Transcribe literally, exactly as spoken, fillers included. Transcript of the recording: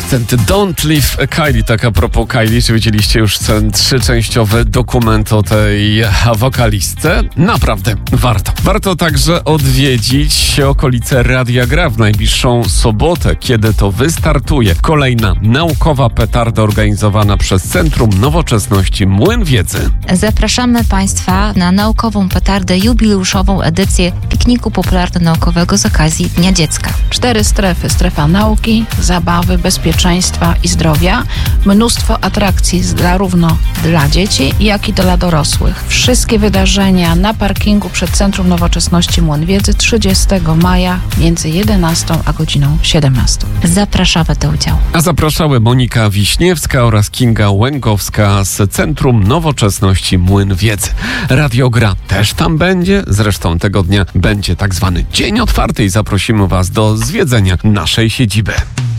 Ten Don't Leave Kylie, tak a propos Kylie, czy widzieliście już ten trzyczęściowy dokument o tej wokalistce? Naprawdę warto. Warto także odwiedzić okolice Radia Gra w najbliższą sobotę, kiedy to wystartuje kolejna naukowa petarda organizowana przez Centrum Nowoczesności Młyn Wiedzy. Zapraszamy Państwa na naukową petardę, jubileuszową edycję pikniku popularno-naukowego z okazji Dnia Dziecka. Cztery strefy. Strefa nauki, zabawy, bezpieczeństwa i zdrowia. Mnóstwo atrakcji zarówno dla dzieci, jak i dla dorosłych. Wszystkie wydarzenia na parkingu przed Centrum Nowoczesności Młyn Wiedzy trzydziestego maja między jedenastą a godziną siedemnastą. Zapraszamy do udziału. A zapraszały Monika Wiśniewska oraz Kinga Łęgowska z Centrum Nowoczesności Młyn Wiedzy. Radio Gra też tam będzie. Zresztą tego dnia będzie tak zwany Dzień Otwarty i zaprosimy Was do zwiedzenia naszej siedziby.